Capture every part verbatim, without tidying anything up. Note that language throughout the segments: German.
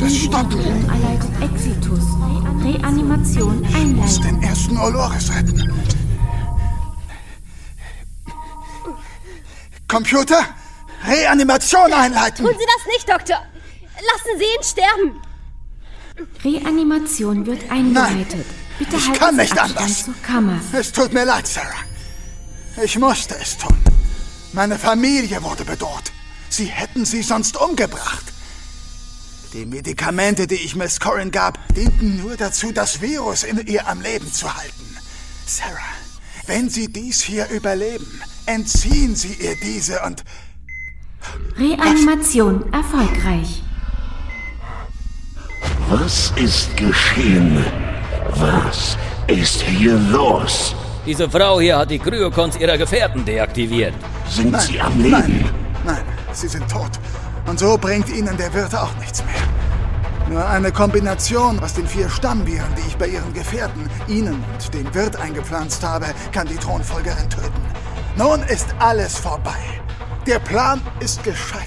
muss es stoppen. Erleidet Exitus. Reanimation Ich einleiten. muss den ersten Olores retten. Computer, Reanimation einleiten. Tun Sie das nicht, Doktor. Lassen Sie ihn sterben. Reanimation wird eingeleitet. Bitte ich halten kann Sie nicht Abstand anders. zur Kammer. Es tut mir leid, Sarah. Ich musste es tun. Meine Familie wurde bedroht. Sie hätten sie sonst umgebracht. Die Medikamente, die ich Miss Corrin gab, dienten nur dazu, das Virus in ihr am Leben zu halten. Sarah, wenn Sie dies hier überleben, entziehen Sie ihr diese und... Reanimation Was? erfolgreich. Was ist geschehen? Was ist hier los? Diese Frau hier hat die Kryokons ihrer Gefährten deaktiviert. Sind nein, sie am Leben? Nein, nein, sie sind tot. Und so bringt ihnen der Wirt auch nichts mehr. Nur eine Kombination aus den vier Stammviren, die ich bei ihren Gefährten, ihnen und dem Wirt eingepflanzt habe, kann die Thronfolgerin töten. Nun ist alles vorbei. Der Plan ist gescheitert.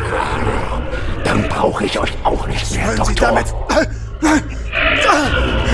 Dann brauche ich euch auch nicht mehr, Wollen Sie Doktor. damit...